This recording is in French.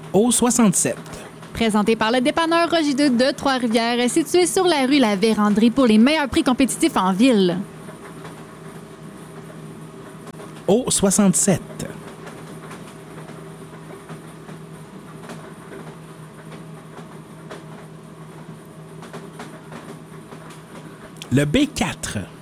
Au 67. Présenté par le dépanneur Roger de Trois-Rivières, situé sur la rue La Vérandrie pour les meilleurs prix compétitifs en ville. Au 67. Le B4.